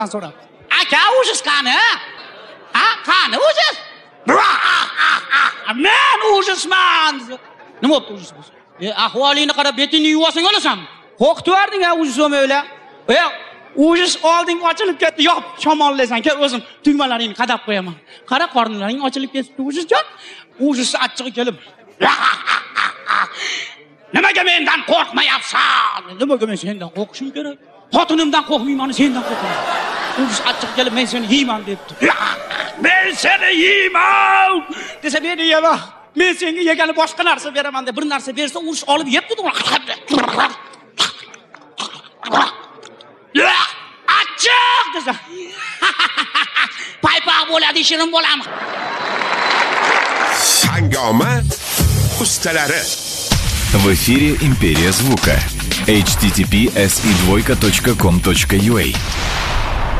so'rab. Aka, ujus qani? Qani ujus? Men ujusman. Nima bo'pti ujus bo'lsa? Ahvolingni qarab betingni yuvasang olasanmi? Qo'rqitib yubording ujus bo'lmayla. Ujus olding ochilib ketdi. Yo'q, shamollasan. Kel o'zim tugmalaringni qadab qo'yaman. Qara, qornlaring ochilib ketdi ujusjon. Ujus achchig'i kelib. Nimaga mendan qo'rqmayapsan? Nimaga men sendan qo'rqishim kerak? Xotinimdan qo'rqmayman, sendan qo'rqaman. Ujus achchig'i kelib, men seni yeyman debdi. Men seni yeyman desa meni yema. Men senga yegani boshqa narsa beraman deb bir narsa bersa, ujus olib yebdi. Achchiq desa. Paypaq bo'ladi, shirin bo'laman. Hangoma ustalari. В эфире «Империя звука». https://2.com.ua